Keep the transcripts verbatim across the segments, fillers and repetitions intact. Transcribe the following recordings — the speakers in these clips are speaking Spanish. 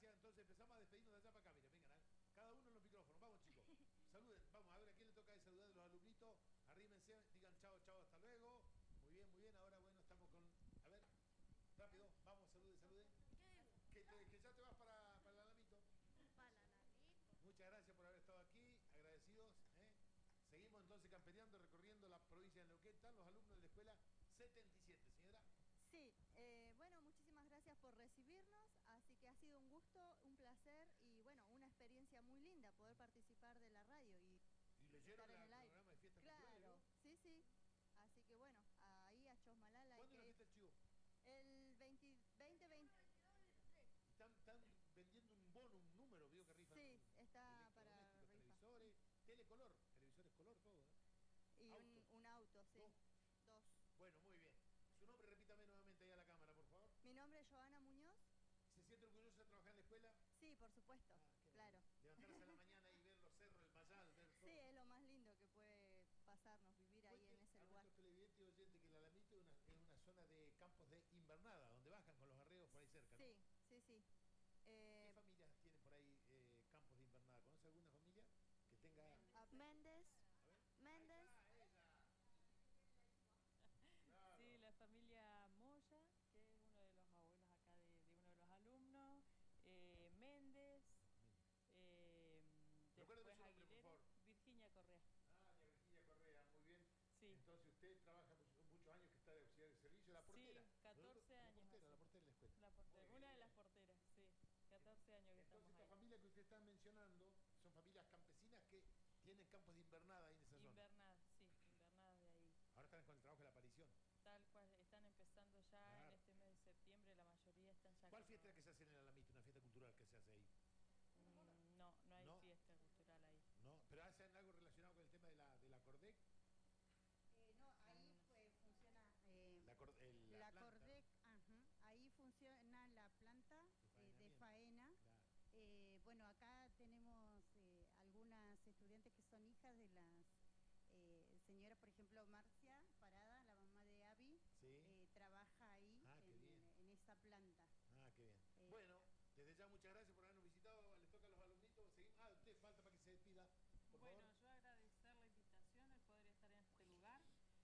gracias. Entonces empezamos a despedirnos de allá para acá. Miren, vengan, ¿eh? Cada uno en los micrófonos. Vamos, chicos. Saluden. Vamos, a ver a quién le toca de saludar de los alumnitos. Arrímense, digan chao, chao, hasta luego. Muy bien, muy bien. Ahora, bueno, estamos con... A ver, rápido. Vamos, salude, salude. Que, te, que ya te vas para, para el alamito. Para el alamito. Muchas gracias por haber estado aquí. Agradecidos, ¿eh? Seguimos entonces campeoneando, recorriendo la provincia de Neuquén. Están los alumnos de la escuela setenta y siete, señora. Sí, eh, bueno, muchísimas gracias por recibirnos, así que ha sido un gusto, un placer y bueno, una experiencia muy linda poder participar de la radio y, ¿Y leyeron estar en el el aire. programa de fiestas Claro, culturales? sí, sí, así que bueno, ahí a Chosmalal hay ¿Cuándo es la que ir. fiesta del chivo? El veinte, veinte, veinte. Están, están vendiendo un bono, un número, veo que rifan. Sí, está para electrodomésticos, rifa. televisores, telecolor, televisores color, todo, ¿eh? Y Auto. un, un auto, sí. Dos. Dos. Bueno, muy bien. Su nombre, repítame nuevamente ahí a la cámara, por favor. Mi nombre es Joana Muñoz. ¿Se siente orgullosa de trabajar en la escuela? Sí, por supuesto, Ah, qué claro. bueno. Levantarse a la mañana y ver los cerros, el mayal, ver todo. Sí, es lo más lindo que puede pasarnos, vivir ahí Cuente en ese a lugar. nuestros televidentes y oyentes que el Alamito es una, es una zona de campos de invernada, donde bajan con los arreos por ahí cerca, ¿no? Sí, sí, sí. Eh, ¿Qué familias tienen por ahí eh, campos de invernada? ¿Conoce alguna familia que tenga...? a- Méndez. A ver. Méndez. Ahí está, ella. Claro. Sí, la familia Moya, que es uno de los abuelos acá de, de uno de los alumnos, eh, Méndez, eh, Recuérdeme después su nombre, por Aguilera, favor. Virginia Correa. Ah, doña Virginia Correa, muy bien. Sí. Entonces usted trabaja muchos, muchos años que está de auxiliar de servicio, la portera. Sí, catorce la, años. La portera, hace. la portera de la escuela. La portera, Muy una de bien. las porteras, sí. catorce años que Entonces estamos esta ahí. familia que usted está mencionando son familias campesinas que tienen campos de invernada ahí en esa zona. Invernadas, sí, invernadas de ahí. Ahora están con el trabajo de la aparición. Tal cual, están empezando ya Claro. en este mes de septiembre, la mayoría están ya... ¿Cuál con- fiesta es que se hace en el Alamito? Una fiesta cultural que se hace ahí. Mm, No, no hay ¿No? fiesta cultural ahí. ¿No? ¿Pero hacen algo relacionado con el tema de la, de la Cordec? Eh, no, ahí pues, funciona eh, La, cor- el- la la planta, Cordec, ajá, ahí funciona la planta De eh, de faenamiento. faena. Claro. Eh, bueno, acá tenemos eh, algunas estudiantes que son hijas de las eh, señoras, por ejemplo, Marcia Parada, la mamá de Abby, Sí. eh, trabaja ahí Ah, qué en, bien. en esa planta. Ah, qué bien. Eh, Bueno, desde ya muchas gracias por habernos visitado. Les toca a los alumnitos. Seguimos. Ah, usted falta para que se despida, por Bueno, favor. yo agradecer la invitación, el poder estar en este lugar,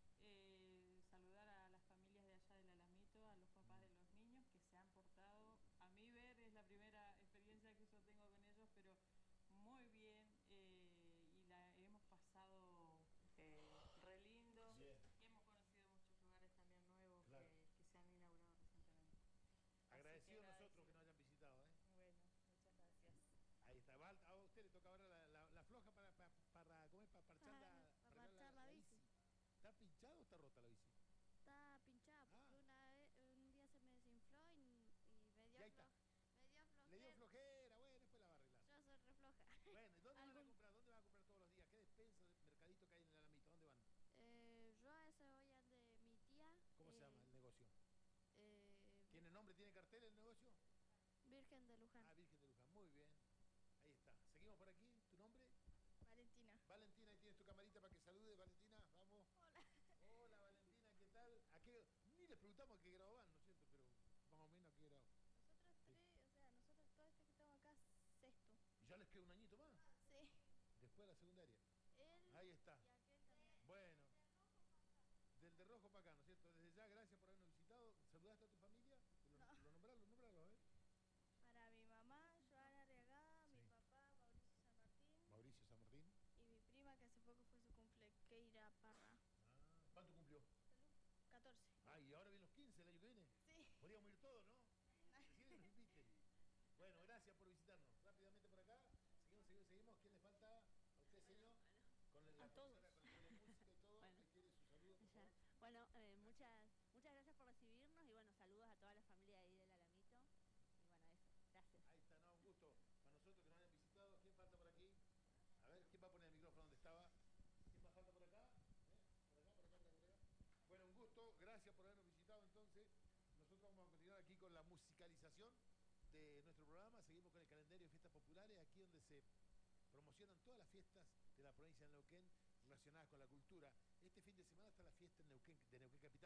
eh, saludar a las familias de allá del Alamito, a los papás de los niños que se han portado, a mi ver, es la primera experiencia que yo tengo con ellos, pero muy bien, eh, y la hemos pasado eh, re lindo. Bien. Hemos conocido muchos lugares también nuevos Claro. que, que se han inaugurado recientemente. Así Agradecido que nosotros que nos agradecido. hayan visitado, ¿eh? Bueno, muchas gracias. Ahí está. Va, a usted le toca ahora la, la, la floja para, para, para, ¿cómo es? Para parchar la, Para para arreglar parchar la bici. ¿Está pinchada o está rota la bici? Está pinchada porque Ah. una vez, un día se me desinfló y, y me dio Y ahí está. flo- me dio flojera. Le dio flojera, bueno, después la va a arreglar. Yo soy re floja. Bueno, ¿y dónde van a Algún- comprar? ¿Dónde van a comprar todos los días? ¿Qué despensa de mercadito que hay en el Alamito? ¿Dónde van? Eh, yo a ese voy al de mi tía. ¿Cómo se eh, llama el negocio? eh, ¿Tiene nombre, tiene cartel el negocio? Virgen de Luján. Ah, Virgen de Luján, muy bien. Ahí está. Seguimos por aquí. ¿Tu nombre? Valentina. Valentina, ahí tienes tu camarita para que salude. Valentina, vamos. Hola. Hola, Valentina, ¿qué tal? ¿A qué? Ni les preguntamos a qué grado van, ¿no es cierto? Pero más o menos a qué grado. Nosotros tres, o sea, nosotros todos este que estamos acá, sexto. ¿Y ya les queda un añito más? Sí. Después de la secundaria. Él Ahí está. y aquel también. Bueno. Del de rojo para acá, ¿no es cierto? Desde ya, gracias por habernos visitado. ¿Saludaste a tu familia? Lo, No. lo nombralo, lo nombralo, ¿eh? Para mi mamá, Joana Arriagada, Sí. mi papá, Mauricio San Martín, Mauricio San Martín. y mi prima, que hace poco fue su cumple, Keira Parra. Ah, ¿cuánto cumplió? catorce. Ah, y ahora vienen los quince el año que viene. Sí. Podríamos ir todos, ¿no? Recién nos inviten. Bueno, gracias por visitarnos. Rápidamente por acá. Seguimos, seguimos, seguimos. ¿Quién le falta? ¿A usted, señor? Con la, A todos. profesora, con la música y todo. Bueno. Ahí tiene su saludo, por Ya. favor. Bueno, eh, muchas, muchas gracias por recibirnos y bueno, saludos a toda la familia ahí del Alamito. Y bueno, eso, gracias. Ahí está, no, un gusto. Para nosotros que nos hayan visitado. ¿Quién falta por aquí? A ver, ¿quién va a poner el micrófono donde estaba? ¿Quién más falta por acá? ¿Eh? ¿Por acá, por acá, por acá, por acá? Bueno, un gusto. Gracias por habernos visitado entonces. Nosotros vamos a continuar aquí con la musicalización de nuestro programa. Seguimos con el calendario de fiestas populares, aquí donde se promocionan todas las fiestas de la provincia de Neuquén relacionadas con la cultura. Este fin de semana está la fiesta en Neuquén, de Neuquén Capital.